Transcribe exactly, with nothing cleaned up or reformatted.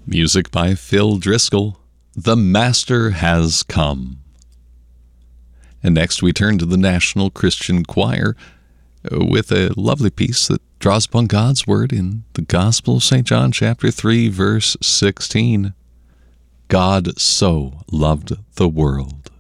Music by Phil Driscoll, The Master Has Come. And next we turn to the National Christian Choir with a lovely piece that draws upon God's Word in the Gospel of Saint John, chapter three, verse sixteen. God so loved the world.